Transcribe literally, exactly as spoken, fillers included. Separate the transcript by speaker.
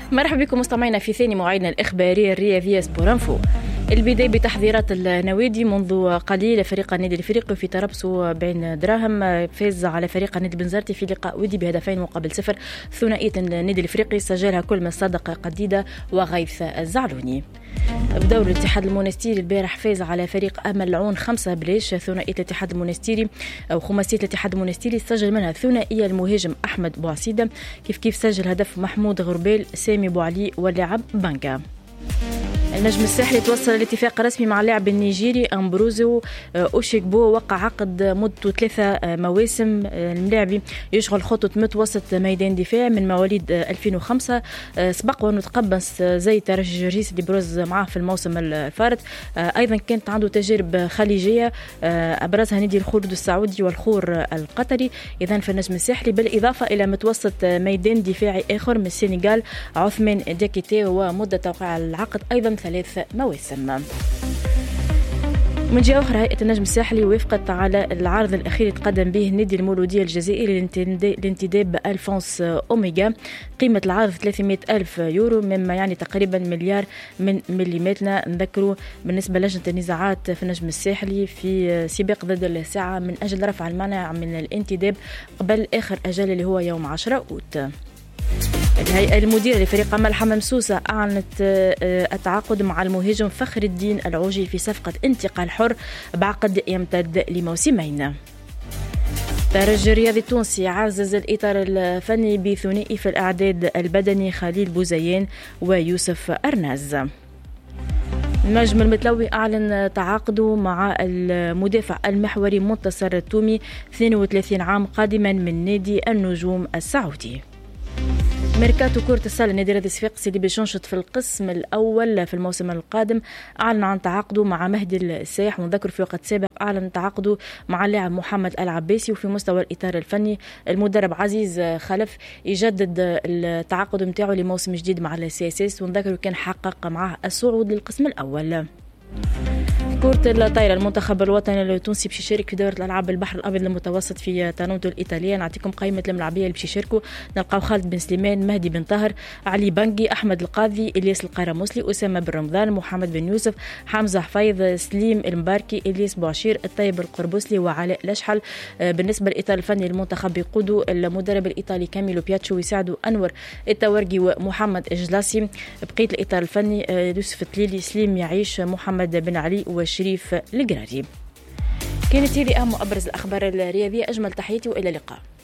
Speaker 1: مرحبا بكم مستمعينا في ثاني موعدنا الإخباري الرياضي سبورانفو. البداية بتحذيرات النوادي. منذ قليل فريق النادي الافريقي في تربصه بين دراهم فاز على فريق النادي بنزرتي في لقاء ودي بهدفين مقابل صفر. ثنائية النادي الافريقي سجلها كل من صدق قديدة وغيث الزعلوني. بدور الاتحاد المونستيري البارح فاز على فريق امل العون خمسة بلاش. ثنائية الاتحاد المونستيري او خماسية الاتحاد المونستيري سجل منها ثنائية المهاجم احمد بوعسيدة، كيف كيف سجل هدف محمود غربال، سامي بوعلي واللاعب بانكا. النجم الساحلي توصل الاتفاق رسمي مع اللاعب النيجيري أمبروزو أوشيكبو، وقع عقد مدته ثلاثة مواسم. اللاعب يشغل خطة متوسط ميدان دفاع من مواليد ألفين وخمسة، سبق وأنه تقبس زي ترجي جرجيس اللي بروز معه في الموسم الفارط. أيضا كانت عنده تجارب خليجية أبرزها نادي الخلود السعودي والخور القطري. إذن في النجم الساحلي بالإضافة إلى متوسط ميدان دفاعي آخر من السنغال عثمان ديكيتي، ومدة توقيع العقد أيضا ثلاث مواسم. من جهة أخرى هيئة النجم الساحلي وافقت على العرض الأخير تقدم به النادي المولودية الجزائري لانتداب ألفونس أوميغا. قيمة العرض ثلاثمائة ألف يورو، مما يعني تقريبا مليار من مليمتنا. نذكروا بالنسبة لجنة النزاعات في النجم الساحلي في سباق ضد الساعة من أجل رفع المنع من الانتداب قبل آخر أجل اللي هو يوم عشرة أوت. الهيئة المديرة لفريق أمل حمام سوسة أعلنت التعاقد مع المهاجم فخر الدين العوجي في صفقة انتقال حر بعقد يمتد لموسمين. الترجي الرياضي التونسي عزز الإطار الفني بثنائي في الإعداد البدني خليل بوزيان ويوسف أرناز. النجم المتلوي أعلن تعاقده مع المدافع المحوري منتصر التومي اثنين وثلاثين عام قادما من نادي النجوم السعودي. ميركاتو كرة السلة نادي رياضي صفاقسي اللي بيشنشط في القسم الأول في الموسم القادم أعلن عن تعاقده مع مهدي الساح. ونذكر في وقت سابق أعلن تعاقده مع اللاعب محمد العباسي. وفي مستوى الإطار الفني المدرب عزيز خلف يجدد التعاقد متاعه لموسم جديد مع السياسيس، ونذكر كان حقق معه الصعود للقسم الأول. كرة الطايرة المنتخب الوطني التونسي باش يشارك في دورة الألعاب البحر الأبيض المتوسط في تورونتو الإيطالية. نعطيكم قائمة الملاعبية اللي باش يشاركوا. نلقاو خالد بن سليمان، مهدي بن طاهر، علي بنقي، أحمد القاضي، إلياس القرموسلي، أسامة بن رمضان، محمد بن يوسف، حمزة حفيظ، سليم المباركي، إلياس بوعشير، الطيب القربوسلي وعلاء لشحل. بالنسبة للإطار الفني المنتخب يقودوا المدرب الإيطالي كاميلو بياتشو، ويساعدوا أنور التورقي ومحمد الجلاسي. بقية الإطار الفني يوسف التليلي، سليم يعيش، محمد بن علي وشريف القراري. كانت هذه أهم وأبرز الأخبار الرياضية. أجمل تحياتي وإلى اللقاء.